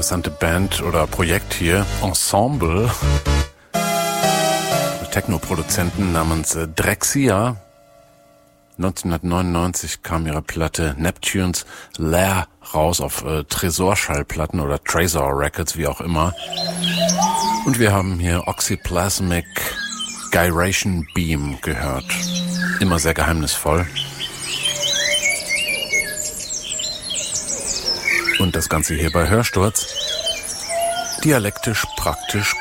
interessante Band oder Projekt hier, Ensemble, Techno-Produzenten namens Drexciya. 1999 kam ihre Platte Neptune's Lair raus auf Tresorschallplatten oder Trezor Records, wie auch immer. Und wir haben hier Oxyplasmic Gyration Beam gehört. Immer sehr geheimnisvoll. Und das Ganze hier bei Hörsturz. Dialektisch, praktisch,